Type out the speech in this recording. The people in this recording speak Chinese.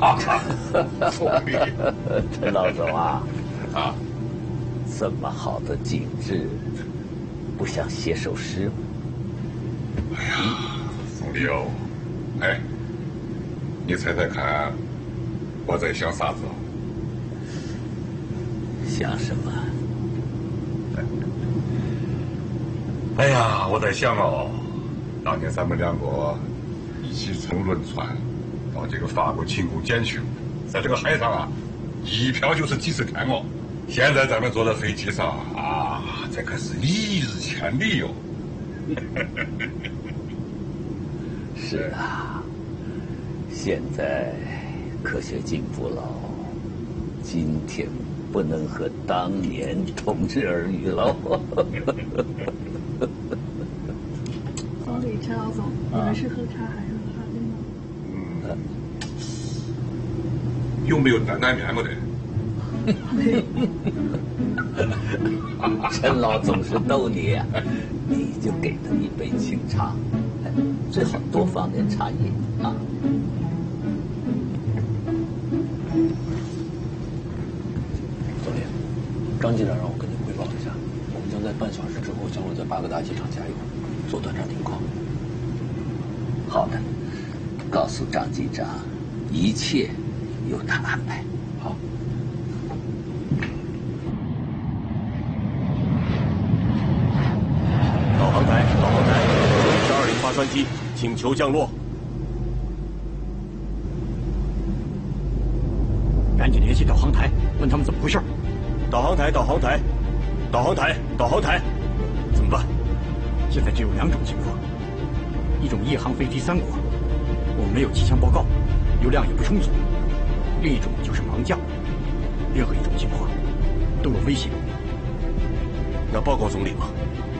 聪明。 陈老总啊， 啊， 这么好的景致，不想写首诗吗？ 哎呀，宋六，哎，你猜猜看，我在想啥子？ 想什么？ 哎呀，我在想哦，当年咱们两个一起乘轮船到这个法国勤工俭学，在这个海上啊，一漂就是几十天哦。现在咱们坐在飞机上啊，这可是一日千里哟。 是啊，现在科学进步了，今天不能和当年同日而语喽。 总理陈老总，你们是喝茶还是喝咖啡呢？ 有没有担担面么的？ 陈老总是逗你呀，你就给他一杯清茶，最好多放点茶叶啊。 总理，张机长让我跟您汇报一下，我们将在半小时之后降落在巴格达机场加油，做短暂停靠。 好的，告诉张机长，一切由他安排。 好。 导航台，这里是208专机，请求降落。 赶紧联系导航台，问他们怎么回事。 导航台， 怎么办？现在只有2种情况：一种夜航飞机3国，我们没有气象报告，油量也不充足；另一种就是盲降。任何一种情况都有危险。 那报告总理吧。